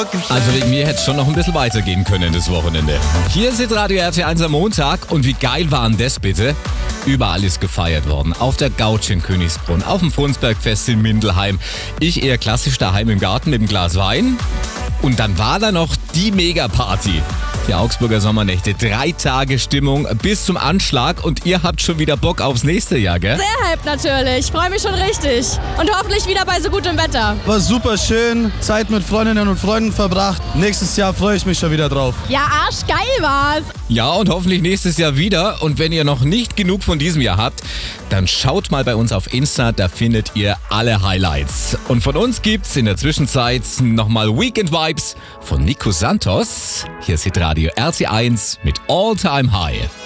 Also wegen mir hätte es schon noch ein bisschen weitergehen können das Wochenende. Hier ist jetzt Radio RT1 am Montag und wie geil war denn das bitte? Überall ist gefeiert worden. Auf der Gouch in Königsbrunn, auf dem Frundsbergfest in Mindelheim. Ich eher klassisch daheim im Garten mit einem Glas Wein. Und dann war da noch die Megaparty. Die Augsburger Sommernächte, 3 Tage Stimmung bis zum Anschlag und ihr habt schon wieder Bock aufs nächste Jahr, gell? Sehr hyped natürlich, freue mich schon richtig. Und hoffentlich wieder bei so gutem Wetter. War super schön, Zeit mit Freundinnen und Freunden verbracht. Nächstes Jahr freue ich mich schon wieder drauf. Ja, arschgeil war's. Ja, und hoffentlich nächstes Jahr wieder. Und wenn ihr noch nicht genug von diesem Jahr habt, dann schaut mal bei uns auf Insta, da findet ihr alle Highlights. Und von uns gibt's in der Zwischenzeit nochmal Weekend Vibes von Nico Santos. Hier ist Radio RT1 mit All Time High.